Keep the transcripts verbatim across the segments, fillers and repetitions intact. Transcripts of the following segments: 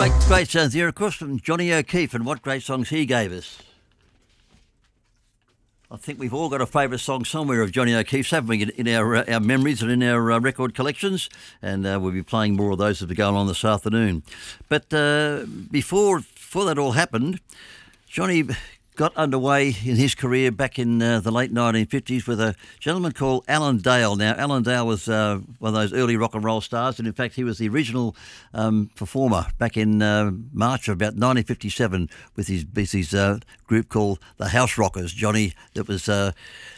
Great, great sounds here, of course, from Johnny O'Keefe, and what great songs he gave us. I think we've all got a favourite song somewhere of Johnny O'Keefe's, haven't we, in our, uh, our memories and in our uh, record collections, and uh, we'll be playing more of those as we go along this afternoon. But uh, before, before that all happened, Johnny got underway in his career back in uh, the late nineteen fifties with a gentleman called Alan Dale. Now, Alan Dale was uh, one of those early rock and roll stars, and in fact he was the original um, performer back in uh, March of about nineteen fifty-seven with his, with his uh, group called the House Rockers. Johnny, that was... Uh,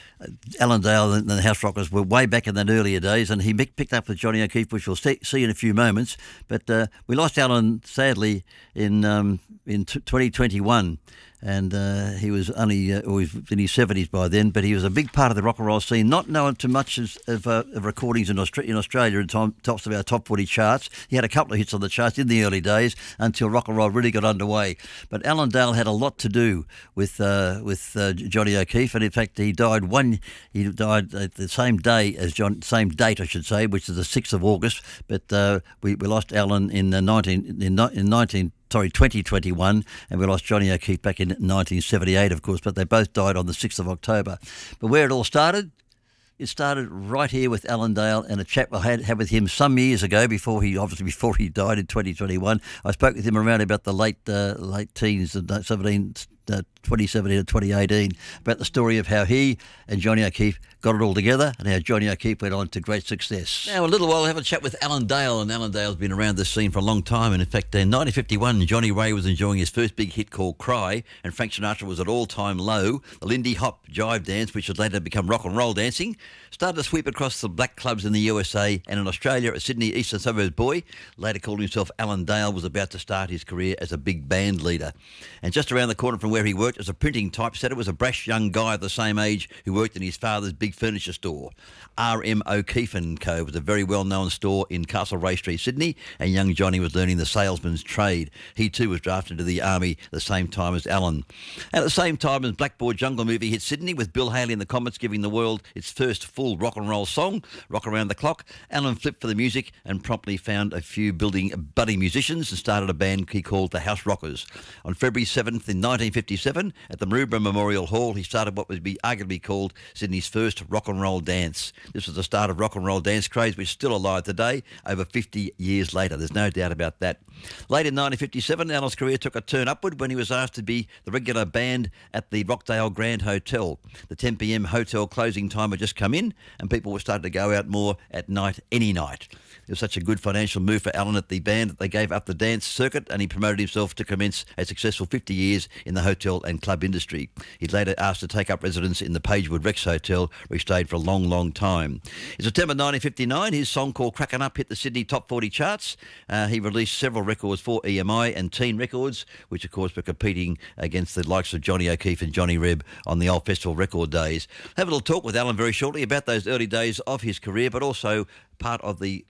Alan Dale and the House Rockers were way back in the earlier days, and he picked up with Johnny O'Keefe, which we'll see, see in a few moments. But uh, we lost Alan, sadly, in um, in twenty twenty-one, and uh, he was only uh, he was in his seventies by then, but he was a big part of the rock and roll scene, not known too much as, of, uh, of recordings in, Austra- in Australia in time, tops of our top forty charts. He had a couple of hits on the charts in the early days until rock and roll really got underway. But Alan Dale had a lot to do with uh, with uh, Johnny O'Keefe, and in fact he died one he died at the same day as John, same date I should say, which is the sixth of August. But uh, we, we lost Alan in uh, nineteen in, in nineteen. Sorry, twenty twenty-one, and we lost Johnny O'Keefe back in nineteen seventy-eight, of course, but they both died on the sixth of October. But where it all started, it started right here with Alan Dale and a chat I had, had with him some years ago, before he obviously before he died in twenty twenty-one. I spoke with him around about the late uh, late teens, seventeen, uh, twenty seventeen and twenty eighteen, about the story of how he and Johnny O'Keefe got it all together and how Johnny O'Keefe went on to great success. Now, a little while, I'll have a chat with Alan Dale, and Alan Dale's been around this scene for a long time. And in fact, in nineteen fifty-one, Johnny Ray was enjoying his first big hit called Cry, and Frank Sinatra was at all-time low. The Lindy Hop jive dance, which would later become rock and roll dancing, started to sweep across the black clubs in the U S A and in Australia. A Sydney Eastern Suburbs boy, later called himself Alan Dale, was about to start his career as a big band leader. And just around the corner from where he worked as a printing typesetter was a brash young guy of the same age who worked in his father's big furniture store. R M O'Keefe and Co was a very well-known store in Castlereagh Street, Sydney, and young Johnny was learning the salesman's trade. He too was drafted into the army at the same time as Alan. At the same time as Blackboard Jungle movie hit Sydney, with Bill Haley in the comments giving the world its first full rock and roll song, Rock Around the Clock, Alan flipped for the music and promptly found a few building budding musicians and started a band he called the House Rockers. On February seventh in nineteen fifty-seven, at the Maroubra Memorial Hall, he started what would be arguably called Sydney's first rock and roll dance. This was the start of rock and roll dance craze, which is still alive today, over fifty years later. There's no doubt about that. Late in nineteen fifty-seven, Alan's career took a turn upward when he was asked to be the regular band at the Rockdale Grand Hotel. The ten p.m. hotel closing time had just come in, and people were starting to go out more at night, any night. It was such a good financial move for Alan at the band that they gave up the dance circuit, and he promoted himself to commence a successful fifty years in the hotel and club industry. He later asked to take up residence in the Pagewood Rex Hotel, where he stayed for a long, long time. In September nineteen fifty-nine, his song called Crackin' Up hit the Sydney top forty charts. Uh, he released several records for E M I and Teen Records, which of course were competing against the likes of Johnny O'Keefe and Johnny Reb on the old festival record days. Have a little talk with Alan very shortly about those early days of his career, but also part of the